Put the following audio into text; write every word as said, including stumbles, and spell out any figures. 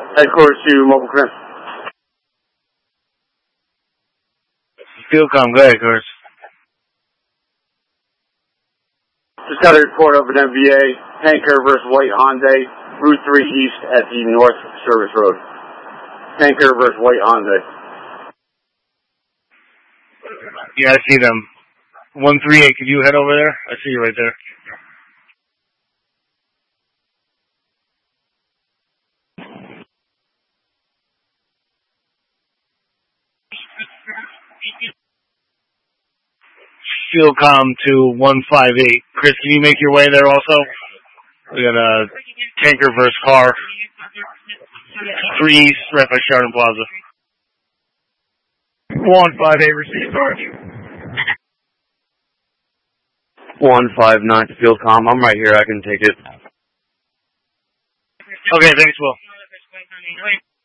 Headquarters to Mobile Crim. Fieldcom, go ahead, Chris. Just got a report of an M V A, tanker versus white Hyundai, Route three East at the North Service Road. Tanker versus white Hyundai. Yeah, I see them. one three eight, could you head over there? I see you right there. Fieldcom to one five eight. Chris, can you make your way there also? We got a tanker versus car. three East, right by Chardon Plaza. one five eight, receive charge. one five nine to Fieldcom. I'm right here. I can take it. Okay, thanks, Will.